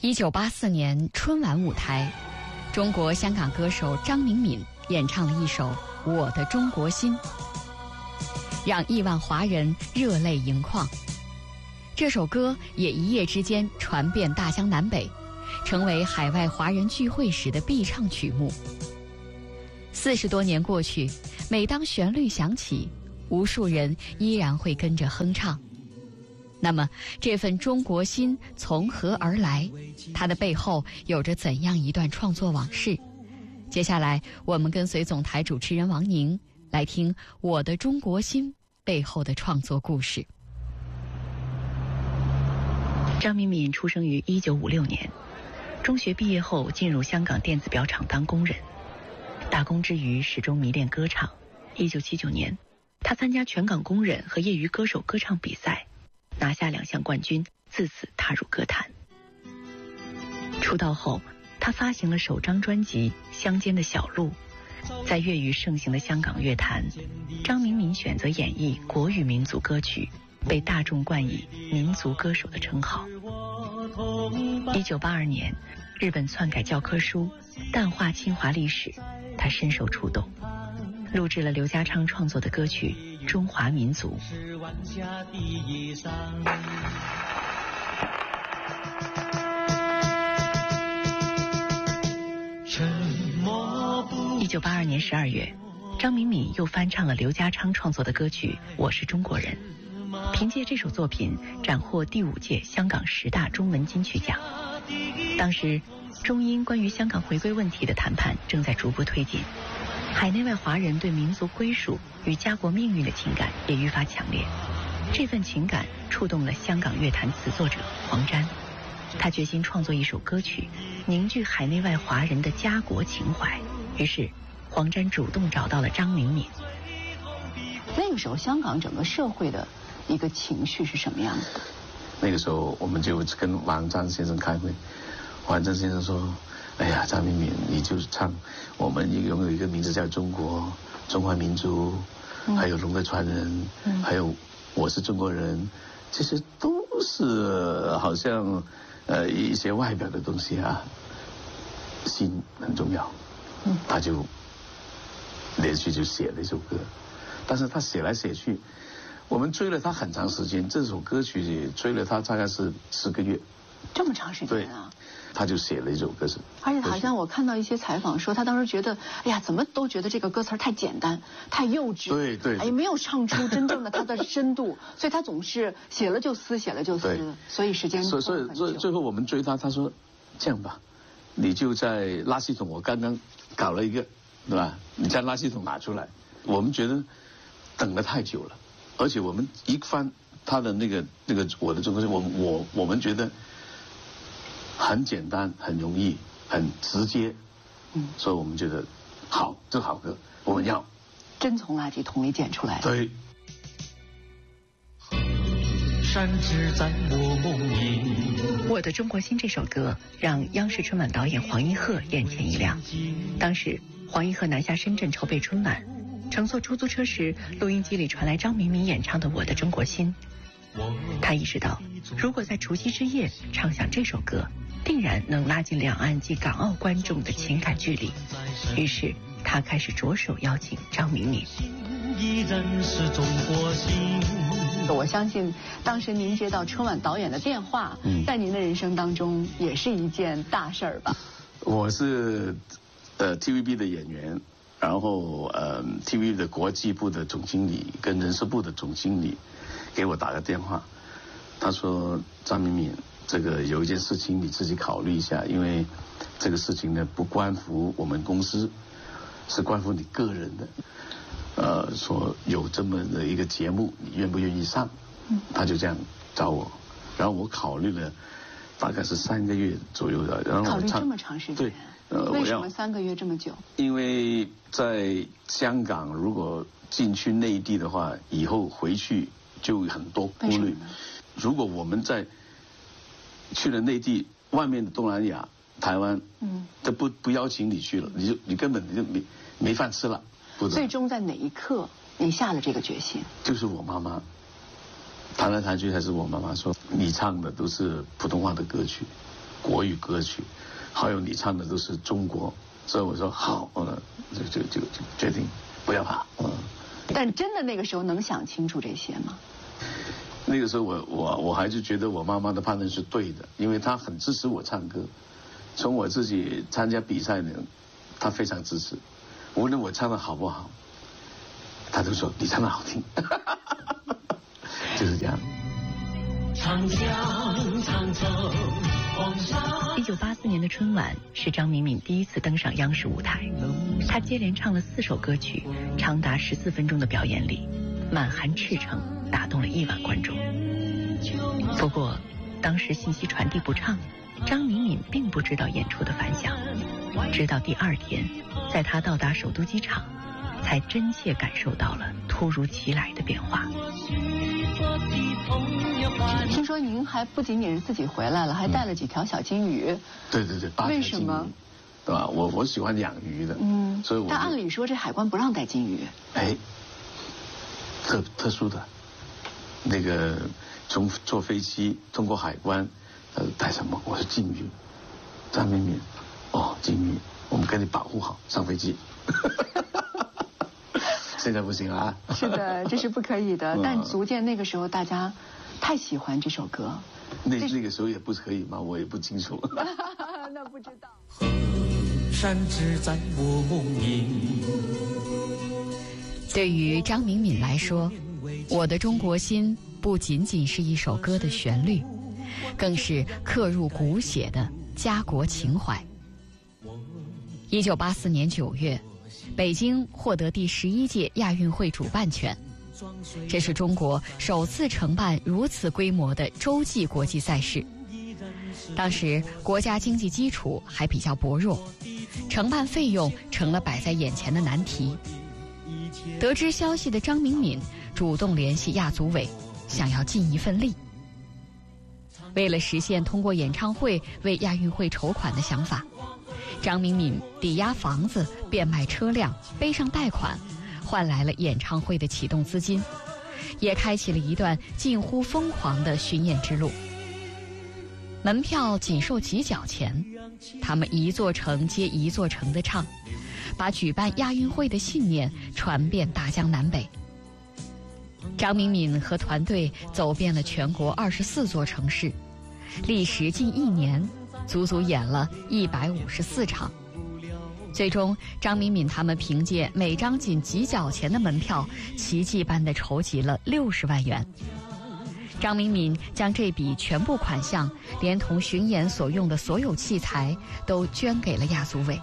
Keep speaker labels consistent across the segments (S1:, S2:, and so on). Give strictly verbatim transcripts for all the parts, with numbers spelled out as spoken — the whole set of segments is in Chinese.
S1: 一九八四年春晚舞台，中国香港歌手张明敏演唱了一首《我的中国心》，让亿万华人热泪盈眶。这首歌也一夜之间传遍大江南北，成为海外华人聚会时的必唱曲目。四十多年过去，每当旋律响起，无数人依然会跟着哼唱。那么，这份中国心从何而来？它的背后有着怎样一段创作往事？接下来，我们跟随总台主持人王宁来听《我的中国心》背后的创作故事。
S2: 张明敏出生于一九五六年，中学毕业后进入香港电子表厂当工人，打工之余始终迷恋歌唱。一九七九年，他参加全港工人和业余歌手歌唱比赛，拿下两项冠军，自此踏入歌坛。出道后，他发行了首张专辑《乡间的小路》。在粤语盛行的香港乐坛，张明敏选择演绎国语民族歌曲，被大众冠以民族歌手的称号。一九八二年，日本篡改教科书，淡化侵华历史，他深受触动，录制了刘家昌创作的歌曲《中华民族》。一九八二年十二月，张明敏又翻唱了刘家昌创作的歌曲《我是中国人》，凭借这首作品斩获第五届香港十大中文金曲奖。当时，中英关于香港回归问题的谈判正在逐步推进，海内外华人对民族归属与家国命运的情感也愈发强烈。这份情感触动了香港乐坛词作者黄沾，他决心创作一首歌曲，凝聚海内外华人的家国情怀。于是，黄沾主动找到了张明敏。
S3: 那个时候，香港整个社会的一个情绪是什么样子的？
S4: 那个时候，我们就跟王张先生开会，王张先生说：“哎呀，张明敏，你就唱我们拥有一个名字叫中国，中华民族，嗯、还有龙的传人，嗯、还有我是中国人，这些都是好像呃一些外表的东西啊，心很重要。”嗯，他就连续就写了一首歌，但是他写来写去，我们追了他很长时间，这首歌曲追了他大概是十个月。
S3: 这么长时间啊？
S4: 他就写了一首歌词。
S3: 而且好像我看到一些采访说，他当时觉得，哎呀，怎么都觉得这个歌词太简单，太幼稚，
S4: 对对，
S3: 哎，没有唱出真正的他的深度，所以他总是写了就撕，写了就撕，所以时间
S4: 所以所以所以最后我们追他，他说这样吧，你就在垃圾桶，我刚刚搞了一个，对吧？你将垃圾桶拿出来。我们觉得等了太久了，而且我们一翻他的那个那个我的中国，我我我们觉得很简单、很容易、很直接，嗯，所以我们觉得好，这好歌我们要。
S3: 真从垃圾桶里捡出来的。
S4: 对。
S2: 山只在我梦里。我的中国心这首歌让央视春晚导演黄一鹤眼前一亮。当时黄一鹤南下深圳筹备春晚，乘坐出租车时，录音机里传来张明敏演唱的《我的中国心》。他意识到，如果在除夕之夜唱响这首歌，定然能拉近两岸及港澳观众的情感距离。于是他开始着手邀请张明敏。依然是中国心。
S3: 我相信当时您接到春晚导演的电话，嗯、在您的人生当中也是一件大事儿吧？
S4: 我是呃 T V B 的演员，然后呃 T V B 的国际部的总经理跟人事部的总经理给我打个电话，他说张明敏，这个有一件事情你自己考虑一下，因为这个事情呢不关乎我们公司，是关乎你个人的。呃，说有这么的一个节目，你愿不愿意上？嗯，他就这样找我，然后我考虑了，大概是三个月左右的。然后
S3: 考虑这么长时间？
S4: 对，呃，
S3: 为什么三个月这么久？
S4: 因为在香港，如果进去内地的话，以后回去就很多顾虑。如果我们在去了内地，外面的东南亚、台湾，嗯，都不不邀请你去了，你就你根本你就没没饭吃了。
S3: 最终在哪一刻你下了这个决心？
S4: 就是我妈妈谈来谈去还是我妈妈说，你唱的都是普通话的歌曲， 国语歌曲，还有你唱的都是中国，所以我说好，嗯，就就就就决定不要怕，嗯。
S3: 但真的那个时候能想清楚这些吗？
S4: 那个时候我我我还是觉得我妈妈的判断是对的，因为她很支持我唱歌，从我自己参加比赛呢，她非常支持，无论我唱的好不好，她都说你唱的好听，就是这样。
S2: 长江长城黄沙。一九八四年的春晚是张明敏第一次登上央视舞台，他接连唱了四首歌曲，长达十四分钟的表演里，满含赤诚，打动了亿万观众。不过，当时信息传递不畅，张明敏并不知道演出的反响，直到第二天，在他到达首都机场，才真切感受到了突如其来的变化。
S3: 听说您还不仅仅是自己回来了，还带了几条小金鱼。
S4: 嗯、对对对，八条金鱼。为什么？对吧？我我喜欢养鱼的，嗯，所以我。
S3: 但按理说这海关不让带金鱼。
S4: 哎，特特殊的，那个从坐飞机通过海关，呃，带什么？我是金鱼，张明敏，哦，金鱼，我们给你保护好，上飞机。现在不行啊！
S3: 是的，这是不可以的。但足见那个时候大家太喜欢这首歌。
S4: 那那个时候也不可以吗？我也不清楚。
S3: 那不知道。
S5: 河山只在我梦萦。
S1: 对于张明敏来说，《我的中国心》不仅仅是一首歌的旋律，更是刻入骨血的家国情怀。一九八四年九月。北京获得第十一届亚运会主办权，这是中国首次承办如此规模的洲际国际赛事。当时国家经济基础还比较薄弱，承办费用成了摆在眼前的难题。得知消息的张明敏主动联系亚组委，想要尽一份力。为了实现通过演唱会为亚运会筹款的想法，张明敏抵押房子、变卖车辆、背上贷款，换来了演唱会的启动资金，也开启了一段近乎疯狂的巡演之路。门票仅售几角钱，他们一座城接一座城的唱，把举办亚运会的信念传遍大江南北。张明敏和团队走遍了全国二十四座城市，历时近一年，足足演了一百五十四场。最终，张明敏他们凭借每张仅几角钱的门票，奇迹般地筹集了六十万元。张明敏将这笔全部款项，连同巡演所用的所有器材，都捐给了亚组委。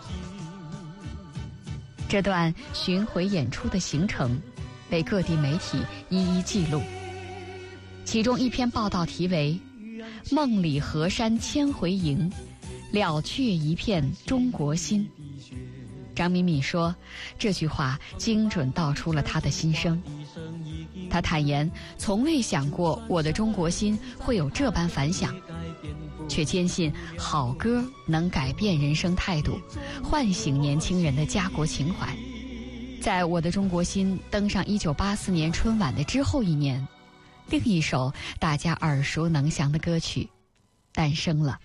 S1: 这段巡回演出的行程，被各地媒体一一记录。其中一篇报道题为《梦里河山千回迎，了却一片中国心》。张明敏说，这句话精准道出了他的心声。他坦言，从未想过《我的中国心》会有这般反响，却坚信好歌能改变人生态度，唤醒年轻人的家国情怀。在《我的中国心》登上一九八四年春晚的之后一年，另一首大家耳熟能详的歌曲诞生了。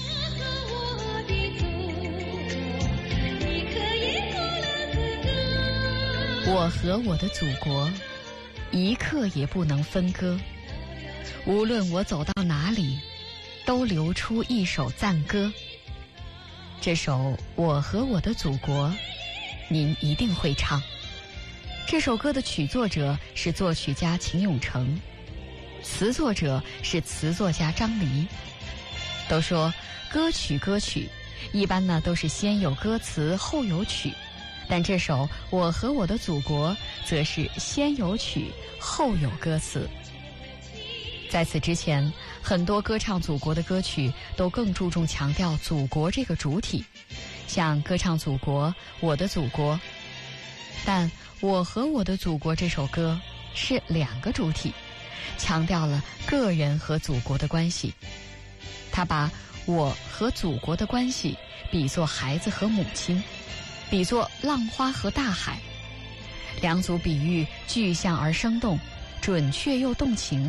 S1: 我和我的祖国，一刻也不能分割。无论我走到哪里，都流出一首赞歌。这首《我和我的祖国》，您一定会唱。这首歌的曲作者是作曲家秦永成，词作者是词作家张黎。都说歌曲歌曲，一般呢都是先有歌词后有曲，但这首《我和我的祖国》则是先有曲后有歌词。在此之前，很多歌唱祖国的歌曲都更注重强调祖国这个主体，像歌唱祖国、我的祖国。但我和我的祖国这首歌是两个主体，强调了个人和祖国的关系。他把我和祖国的关系比作孩子和母亲，比作浪花和大海，两组比喻具象而生动，准确又动情，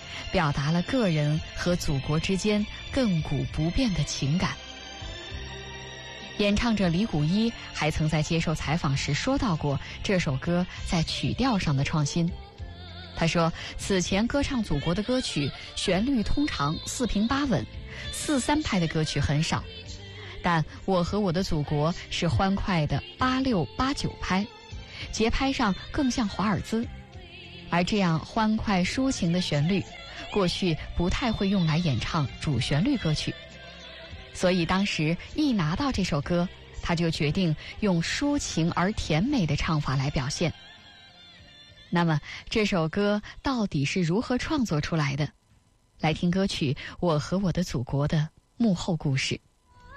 S1: 表达了个人和祖国之间亘古不变的情感。演唱者李谷一还曾在接受采访时说到过这首歌在曲调上的创新。他说，此前歌唱祖国的歌曲旋律通常四平八稳，四三拍的歌曲很少，但我和我的祖国是欢快的八六八九拍，节拍上更像华尔兹。而这样欢快抒情的旋律，过去不太会用来演唱主旋律歌曲，所以当时一拿到这首歌，他就决定用抒情而甜美的唱法来表现。那么这首歌到底是如何创作出来的？来听歌曲《我和我的祖国》的幕后故事。